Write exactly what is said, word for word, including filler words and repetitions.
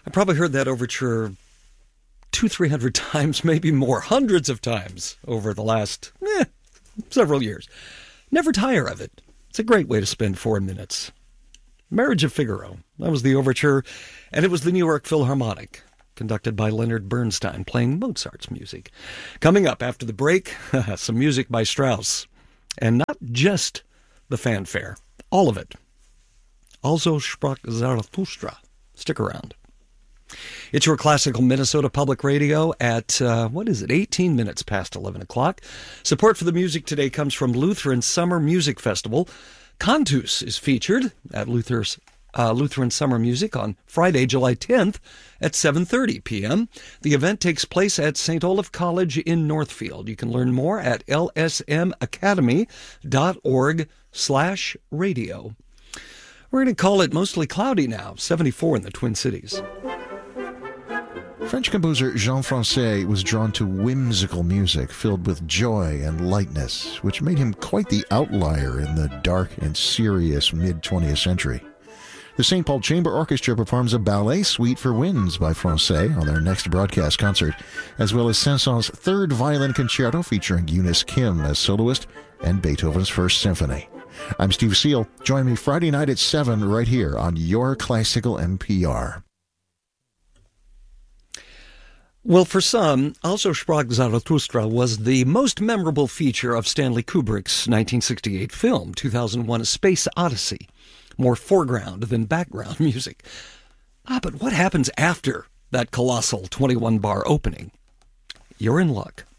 I probably heard that overture two, three hundred times, maybe more, hundreds of times over the last eh, several years. Never tire of it. It's a great way to spend four minutes. Marriage of Figaro. That was the overture, and it was the New York Philharmonic, conducted by Leonard Bernstein, playing Mozart's music. Coming up after the break, some music by Strauss. And not just the fanfare, all of it. Also sprach Zarathustra. Stick around. It's your classical Minnesota Public Radio at, uh, what is it, eighteen minutes past eleven o'clock. Support for the music today comes from Lutheran Summer Music Festival. Cantus is featured at Luther's uh, Lutheran Summer Music on Friday, July tenth at seven thirty p.m. The event takes place at Saint Olaf College in Northfield. You can learn more at l s m academy dot org slash radio. We're going to call it mostly cloudy now, seventy-four in the Twin Cities. French composer Jean Francais was drawn to whimsical music filled with joy and lightness, which made him quite the outlier in the dark and serious mid-twentieth century. The Saint Paul Chamber Orchestra performs a ballet suite for winds by Francais on their next broadcast concert, as well as Saint-Saëns' third violin concerto featuring Eunice Kim as soloist and Beethoven's First Symphony. I'm Steve Seal. Join me Friday night at seven right here on Your Classical N P R. Well, for some, Also sprach Zarathustra was the most memorable feature of Stanley Kubrick's nineteen sixty-eight film, two thousand one: A Space Odyssey. More foreground than background music. Ah, but what happens after that colossal twenty-one bar opening? You're in luck.